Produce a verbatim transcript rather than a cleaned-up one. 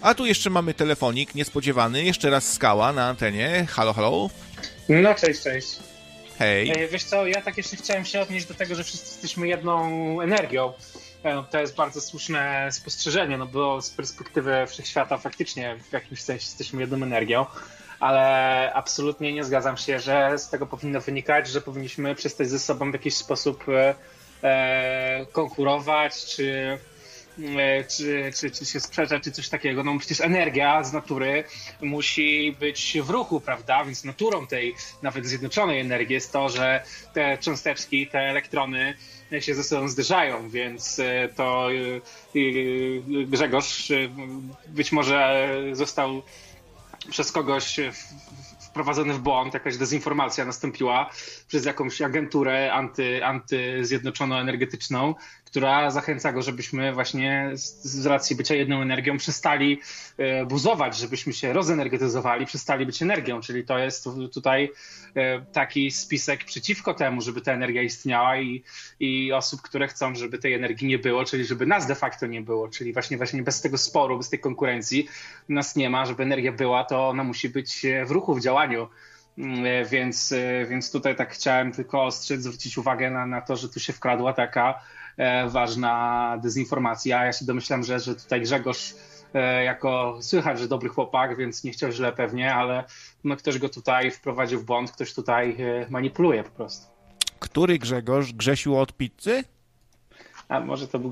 A tu jeszcze mamy telefonik niespodziewany, jeszcze raz Skała na antenie. Halo, halo. No cześć, cześć. Hej. Wiesz co, ja tak jeszcze chciałem się odnieść do tego, że wszyscy jesteśmy jedną energią. To jest bardzo słuszne spostrzeżenie, no bo z perspektywy wszechświata faktycznie w jakimś sensie jesteśmy jedną energią, ale absolutnie nie zgadzam się, że z tego powinno wynikać, że powinniśmy przestać ze sobą w jakiś sposób e, konkurować, czy Czy, czy, czy się sprzeczać, czy coś takiego. No przecież energia z natury musi być w ruchu, prawda? Więc naturą tej nawet zjednoczonej energii jest to, że te cząsteczki, te elektrony się ze sobą zderzają, więc to Grzegorz być może został przez kogoś wprowadzony w błąd, jakaś dezinformacja nastąpiła przez jakąś agenturę anty, antyzjednoczono-energetyczną, która zachęca go, żebyśmy właśnie z, z racji bycia jedną energią przestali e, buzować, żebyśmy się rozenergetyzowali, przestali być energią, czyli to jest tutaj e, taki spisek przeciwko temu, żeby ta energia istniała i, i osób, które chcą, żeby tej energii nie było, czyli żeby nas de facto nie było, czyli właśnie, właśnie bez tego sporu, bez tej konkurencji nas nie ma, żeby energia była, to ona musi być w ruchu, w działaniu. Więc, więc tutaj tak chciałem tylko ostrzec, zwrócić uwagę na, na to, że tu się wkradła taka e, ważna dezinformacja. Ja się domyślam, że, że tutaj Grzegorz e, jako słychać, że dobry chłopak, więc nie chciał źle pewnie, ale no, ktoś go tutaj wprowadził w błąd, ktoś tutaj e, manipuluje po prostu. Który Grzegorz? Grzesiu od pizzy? A może to był